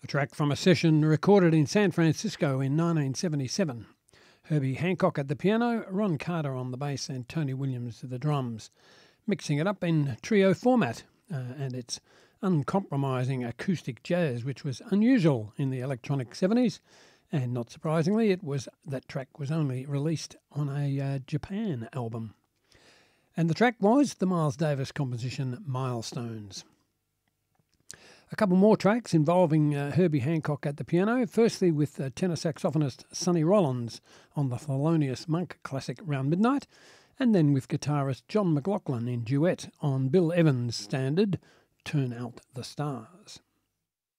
track from a session recorded in San Francisco in 1977. Herbie Hancock at the piano, Ron Carter on the bass and Tony Williams to the drums, mixing it up in trio format and its uncompromising acoustic jazz, which was unusual in the electronic 70s, and not surprisingly, that track was only released on a Japan album. And the track was the Miles Davis composition Milestones. A couple more tracks involving Herbie Hancock at the piano, firstly with tenor saxophonist Sonny Rollins on the Thelonious Monk classic Round Midnight, and then with guitarist John McLaughlin in duet on Bill Evans' standard Turn Out the Stars.